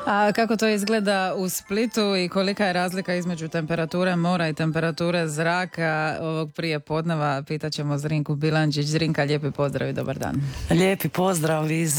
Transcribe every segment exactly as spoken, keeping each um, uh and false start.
A kako to izgleda u Splitu i kolika je razlika između temperature mora i temperature zraka? Ovog prije podneva pitat ćemo Zrinku Bilandžić. Zrinka, lijepi pozdrav i dobar dan. Lijepi pozdrav iz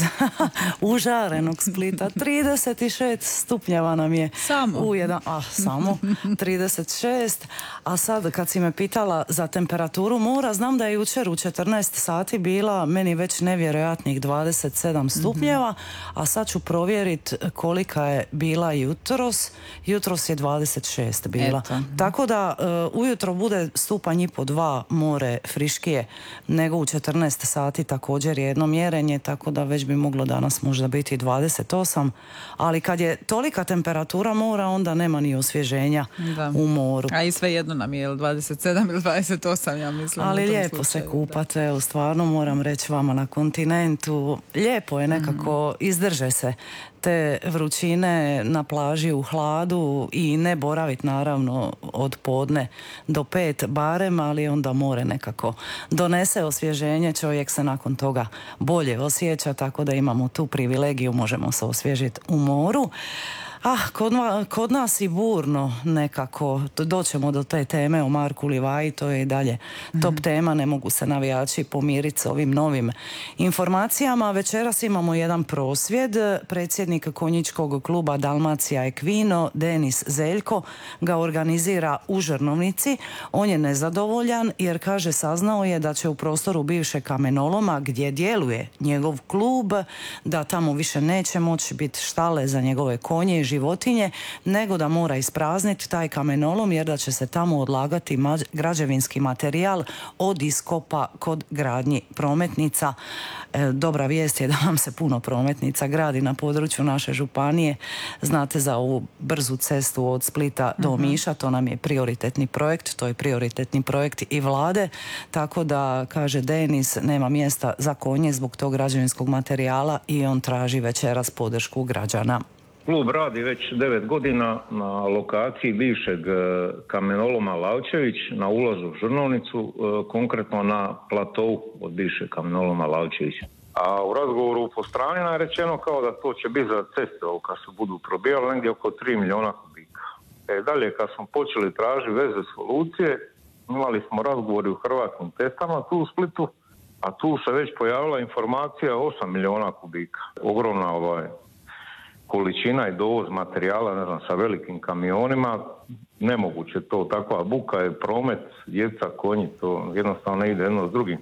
užarenog Splita. trideset šest stupnjeva nam je. Samo? U jedan, a, samo. trideset šest. A sad kad si me pitala za temperaturu mora, znam da je jučer u četrnaest sati bila meni već nevjerojatnih dvadeset sedam stupnjeva, a sad ću provjeriti kolika je bila jutros. Jutros je dvadeset šest bila. Eto. Tako da uh, ujutro bude stupanj i po dva more friškije nego u četrnaest sati također jedno mjerenje, tako da već bi moglo danas možda biti dvadeset osam, ali kad je tolika temperatura mora onda nema ni osvježenja da. u moru. A i sve jedno nam je ili dvadeset sedam ili dvadeset osam, ja mislim. Ali lijepo slučaju, se kupate, evo stvarno moram reći vama na kontinentu, lijepo je nekako, mm. izdrže se te vrućine na plaži u hladu i ne boraviti naravno od podne do pet barem, ali onda more nekako donese osvježenje, čovjek se nakon toga bolje osjeća, tako da imamo tu privilegiju, možemo se osvježiti u moru. Ah, kod, kod nas i burno nekako, doćemo do te teme o Marku Livaji, to je i dalje top mm-hmm. tema, ne mogu se navijači pomiriti s ovim novim informacijama. Večeras imamo jedan prosvjed, predsjednik konjičkog kluba Dalmacija Equino, Denis Zeljko, ga organizira u Žrnovnici. On je nezadovoljan jer kaže saznao je da će u prostoru bivše kamenoloma gdje djeluje njegov klub, da tamo više neće moći biti štale za njegove konje i životinje, nego da mora isprazniti taj kamenolom jer da će se tamo odlagati mađ- građevinski materijal od iskopa kod gradnji prometnica. E, dobra vijest je da nam se puno prometnica gradi na području naše županije. Znate za ovu brzu cestu od Splita do mm-hmm. Omiša, to nam je prioritetni projekt, to je prioritetni projekt i vlade, tako da, kaže Denis, nema mjesta za konje zbog tog građevinskog materijala i on traži večeras podršku građana. Klub radi već devet godina na lokaciji bivšeg kamenoloma Lavčević na ulazu u Žrnovnicu, konkretno na platovu od bivšeg kamenoloma Lavčević. A u razgovoru po stranima je rečeno kao da to će biti za ceste, kad se budu probijali, negdje oko tri milijuna kubika. E, dalje, kad smo počeli tražiti veze solucije, imali smo razgovori u Hrvatskim cestama tu u Splitu, a tu se već pojavila informacija osam milijuna kubika. Ogromna ovaj količina i dovoz materijala, ne znam, sa velikim kamionima, nemoguće to, takva buka je promet, djeca, konji, to jednostavno ne ide jedno s drugim.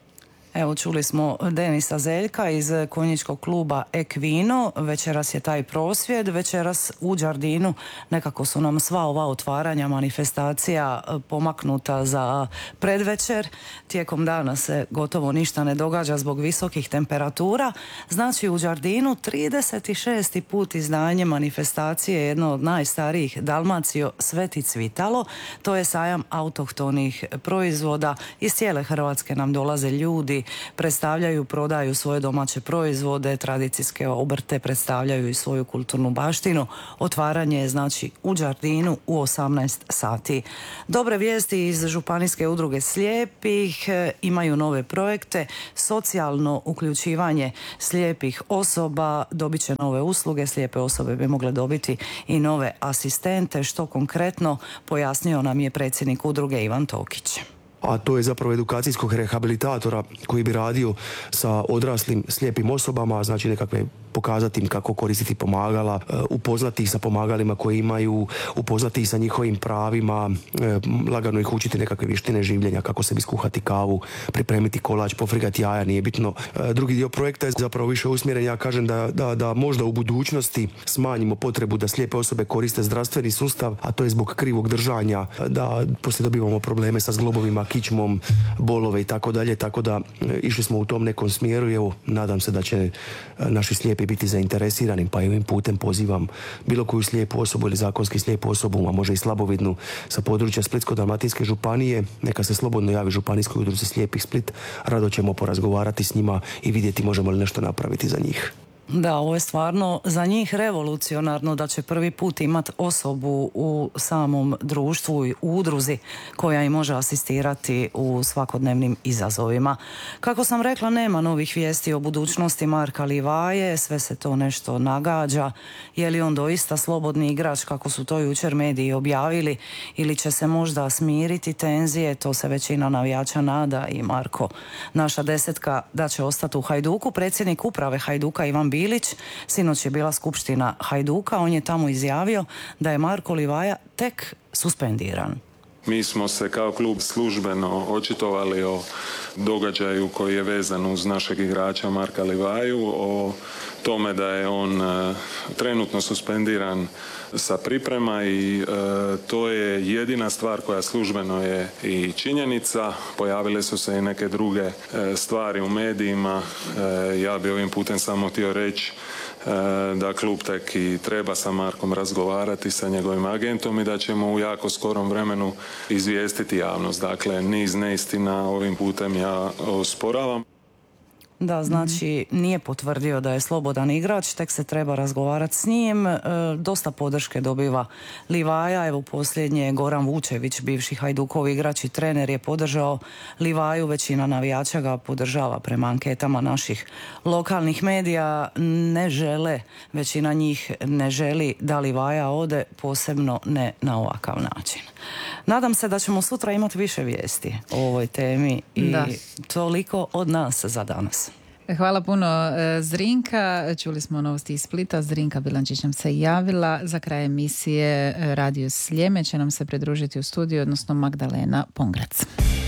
Evo, čuli smo Denisa Zeljka iz konjičkog kluba Equino. Večeras je taj prosvjed, večeras u Đardinu nekako su nam sva ova otvaranja manifestacija pomaknuta za predvečer. Tijekom dana se gotovo ništa ne događa zbog visokih temperatura. Znači u Đardinu trideset šesti put izdanje manifestacije, jedno od najstarijih, Dalmacio Sveti Cvitalo. To je sajam autohtonih proizvoda. Iz cijele Hrvatske nam dolaze ljudi, predstavljaju, prodaju svoje domaće proizvode, tradicijske obrte, predstavljaju i svoju kulturnu baštinu. Otvaranje je znači u Đardinu u osamnaest sati. Dobre vijesti iz Županijske udruge slijepih, imaju nove projekte, socijalno uključivanje slijepih osoba, dobit će nove usluge, slijepe osobe bi mogle dobiti i nove asistente, što konkretno pojasnio nam je predsjednik udruge Ivan Tokić. A to je zapravo edukacijskog rehabilitatora koji bi radio sa odraslim slijepim osobama, znači nekakve pokazati im kako koristiti pomagala, upoznati ih sa pomagalima koje imaju, upoznati ih sa njihovim pravima, lagano ih učiti nekakve vještine življenja, kako sebi skuhati kavu, pripremiti kolač, pofrigati jaja, nije bitno. Drugi dio projekta je zapravo više usmjeren, ja kažem da, da, da možda u budućnosti smanjimo potrebu da slijepe osobe koriste zdravstveni sustav, a to je zbog krivog držanja, da poslije dobivamo probleme sa zglobovima, kičmom, bolove i tako dalje, tako da išli smo u tom nekom smjeru i evo, nadam se da će naši slijepi biti zainteresirani, pa ovim putem pozivam bilo koju slijepu osobu ili zakonski slijepu osobu, a može i slabovidnu sa područja Splitsko-dalmatinske županije, neka se slobodno javi Županijskoj udruzi slijepih Split, rado ćemo porazgovarati s njima i vidjeti možemo li nešto napraviti za njih. Da, ovo je stvarno za njih revolucionarno da će prvi put imati osobu u samom društvu i udruzi koja im može asistirati u svakodnevnim izazovima. Kako sam rekla, nema novih vijesti o budućnosti Marka Livaje, sve se to nešto nagađa. Je li on doista slobodni igrač kako su to jučer mediji objavili ili će se možda smiriti tenzije, to se većina navijača nada i Marko, naša desetka, da će ostati u Hajduku. Predsjednik uprave Hajduka Ivan Bilić, sinoć je bila skupština Hajduka, on je tamo izjavio da je Marko Livaja tek suspendiran. Mi smo se kao klub službeno očitovali o događaju koji je vezan uz našeg igrača Marka Livaju, o tome da je on e, trenutno suspendiran sa priprema i e, to je jedina stvar koja službeno je i činjenica. Pojavile su se i neke druge e, stvari u medijima. E, ja bi ovim putem samo htio reći da klub tek i treba sa Markom razgovarati, sa njegovim agentom i da ćemo u jako skorom vremenu izvijestiti javnost. Dakle, niz neistina ovim putem ja osporavam. Da, znači nije potvrdio da je slobodan igrač, tek se treba razgovarati s njim. E, dosta podrške dobiva Livaja, evo posljednje Goran Vučević, bivši Hajdukov igrač i trener, je podržao Livaju, većina navijača ga podržava prema anketama naših lokalnih medija. Ne žele, većina njih ne želi da Livaja ode, posebno ne na ovakav način. Nadam se da ćemo sutra imati više vijesti o ovoj temi i da. Toliko od nas za danas. Hvala puno Zrinka. Čuli smo novosti iz Splita. Zrinka Bilančić nam se javila. Za kraj emisije Radio Sljeme će nam se pridružiti u studiju, odnosno Magdalena Pongrac.